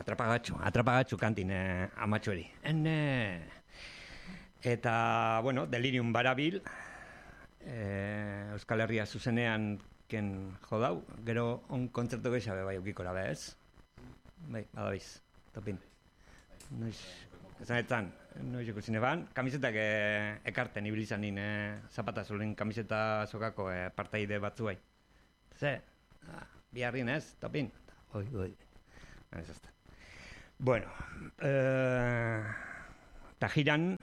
atrapagatxu kantin amatxori. Eta, bueno, delirium barabil, Euskal Herria zuzenean ken jodau, gero on kontzertu gehiago bai eukikora be, ez? Bai, badabiz, topin. Noiz, noiz ikusin eban, kamisetak ekarten ibilizan nien zapata zulen kamiseta sokako partaide batzu bai. Ze, biharrin ez, topin. Oi. Ez ez da. Bueno, eta jiran,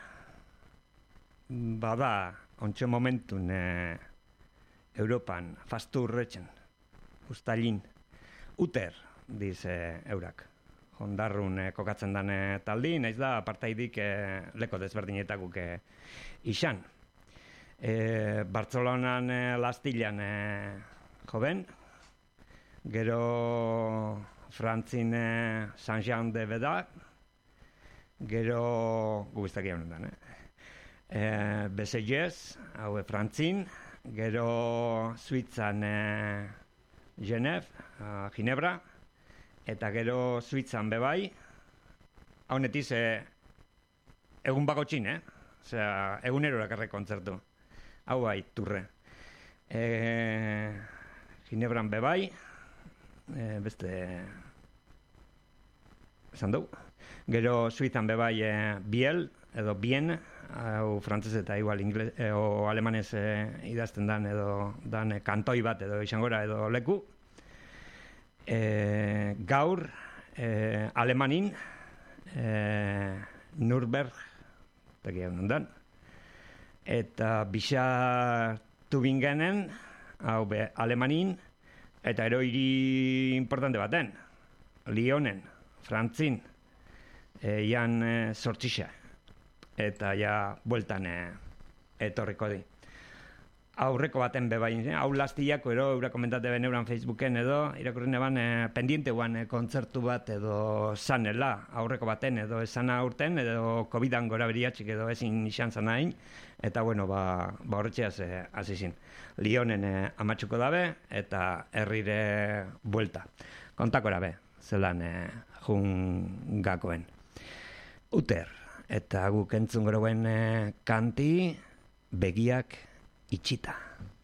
bada, ontxe momentun Europan, fastu urretzen, ustalin, uter, diz eurak. Hondarrun kokatzen dan taldi, naiz da, partaidik leko desberdinetakuk isan. Bartzelonan Lastilan joven, gero Frantzin Saint-Jean de Beda, gero guztak egon dan, Besellez, hau Frantzin, gero Suitzan Ginebra, eta gero Suitzan bebai, haunetiz egun bako txin, osea, egunero lakarrek kontzertu, hau bai, turre. Ginebran bebai, beste esan dugu. Gero Suizan bebai Biel, edo Bien, hau frantzez eta igual o alemanez idazten dan, edo dan kantoi bat, edo izangora, edo leku. Gaur, alemanin, Nürnberg, tekia honen eta bisa Tübingenen, hau be, alemanin, eta ero hiri importante baten, Lyonen, Frantzin, jan sortxixa, eta ja bueltan etorriko di. Aurreko baten bebain, hau lastiako ero, eura komentate ben euran Facebooken edo, irakurren eban pendiente guan kontzertu bat edo zanela, aurreko baten edo esana urten, edo COVID-an gora beriatxik edo ezin izan zanain, eta bueno, horretxeaz azizin. Lyonen amatxuko dabe, eta herrire buelta. Kontakora be, zelan jungakoen. Uter, eta guk entzun goroen kanti, begiak itxita.